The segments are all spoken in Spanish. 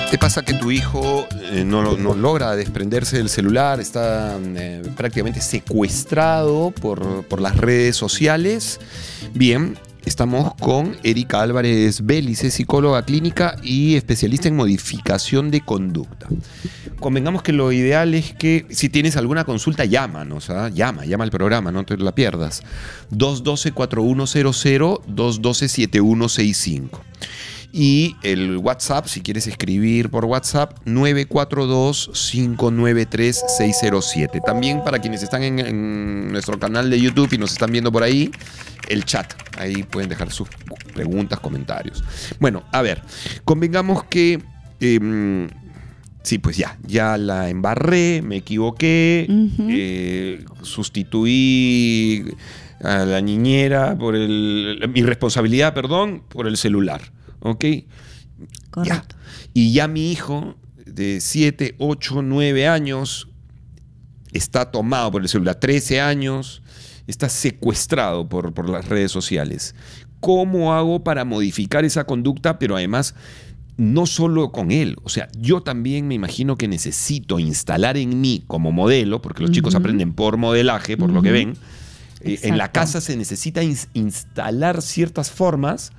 ¿Te pasa que tu hijo no logra desprenderse del celular, está prácticamente secuestrado por las redes sociales? Bien, estamos con Erika Álvarez Bélice, psicóloga clínica y especialista en modificación de conducta. Convengamos que lo ideal es que si tienes alguna consulta, llámanos, ¿ah? Llama al programa, no te la pierdas. 212-4100, 212-7165. Y el WhatsApp, si quieres escribir por WhatsApp, 942-593-607. También para quienes están en nuestro canal de YouTube y nos están viendo por ahí, el chat. Ahí pueden dejar sus preguntas, comentarios. Bueno, a ver, convengamos que... sí, pues ya la embarré, me equivoqué, sustituí a la niñera mi responsabilidad, por el celular. ¿Ok? Correcto. Y ya mi hijo de 7, 8, 9 años está tomado por el celular, 13 años, está secuestrado por las redes sociales. ¿Cómo hago para modificar esa conducta? Pero además, no solo con él, o sea, yo también me imagino que necesito instalar en mí como modelo, porque los chicos aprenden por modelaje, por lo que ven. En la casa se necesita instalar ciertas formas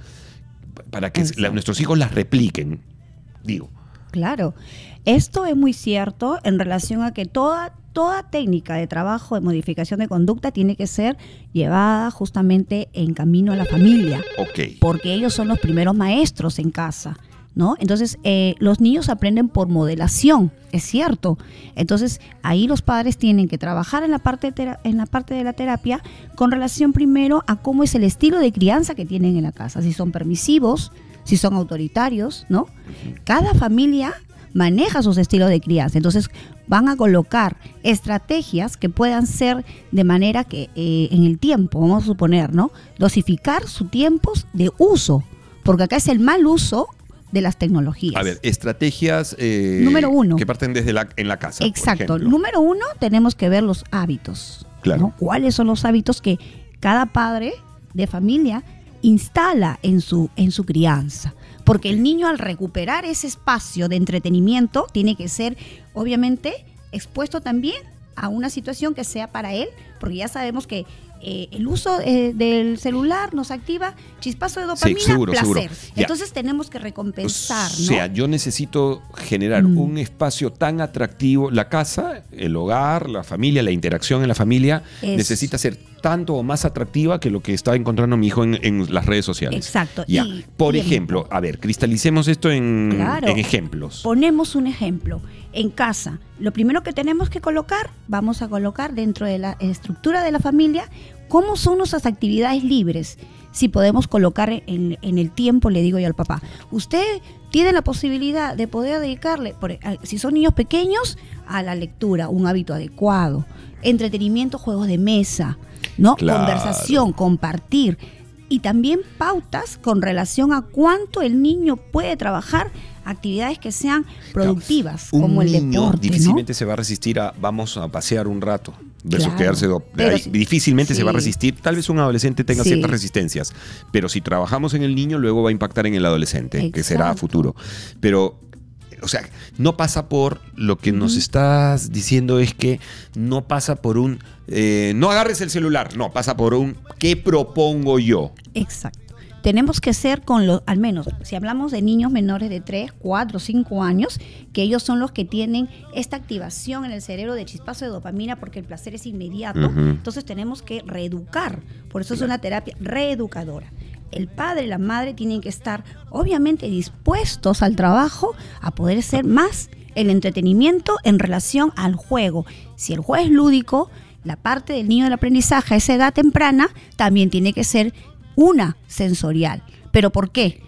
para que nuestros hijos las repliquen, digo. Claro, esto es muy cierto en relación a que toda técnica de trabajo de modificación de conducta tiene que ser llevada justamente en camino a la familia. Okay. Porque ellos son los primeros maestros en casa, ¿no? Entonces, los niños aprenden por modelación, es cierto. Entonces, ahí los padres tienen que trabajar en la parte de la terapia con relación primero a cómo es el estilo de crianza que tienen en la casa. Si son permisivos, si son autoritarios, ¿no? Cada familia maneja sus estilos de crianza. Entonces, van a colocar estrategias que puedan ser de manera que en el tiempo, vamos a suponer, ¿no? Dosificar sus tiempos de uso, porque acá es el mal uso de las tecnologías. A ver, estrategias número 1, que parten en la casa. Exacto. Número 1, tenemos que ver los hábitos. Claro. ¿No? ¿Cuáles son los hábitos que cada padre de familia instala en su crianza? Porque el niño, al recuperar ese espacio de entretenimiento, tiene que ser, obviamente, expuesto también a una situación que sea para él, porque ya sabemos que el uso del celular nos activa chispazo de dopamina, seguro. Entonces tenemos que recompensar, ¿no? O sea, yo necesito generar un espacio tan atractivo. La casa, el hogar, la familia, la interacción en la familia necesita ser tanto o más atractiva que lo que estaba encontrando mi hijo en las redes sociales. Exacto. Ya. Por ejemplo, a ver, cristalicemos esto en ejemplos. Ponemos un ejemplo. En casa, lo primero que tenemos que vamos a colocar dentro de la estructura de la familia, cómo son nuestras actividades libres. Si podemos colocar en el tiempo, le digo yo al papá, usted tiene la posibilidad de poder dedicarle, si son niños pequeños, a la lectura, un hábito adecuado, entretenimiento, juegos de mesa, ¿no? Claro. Conversación, compartir. Y también pautas con relación a cuánto el niño puede trabajar actividades que sean productivas, como el deporte. Un niño difícilmente se va a resistir a vamos a pasear un rato, versus quedarse difícilmente se va a resistir. Tal vez un adolescente tenga ciertas resistencias, pero si trabajamos en el niño, luego va a impactar en el adolescente, que será a futuro. Pero, o sea, no pasa por lo que nos estás diciendo, es que no pasa por un no agarres el celular, no, pasa por un ¿qué propongo yo? Exacto. Tenemos que ser al menos, si hablamos de niños menores de 3, 4, 5 años, que ellos son los que tienen esta activación en el cerebro de chispazo de dopamina porque el placer es inmediato. Entonces tenemos que reeducar. Por eso es una terapia reeducadora. El padre y la madre tienen que estar obviamente dispuestos al trabajo a poder ser más el entretenimiento en relación al juego. Si el juego es lúdico, la parte del niño del aprendizaje a esa edad temprana también tiene que ser una sensorial. ¿Pero por qué?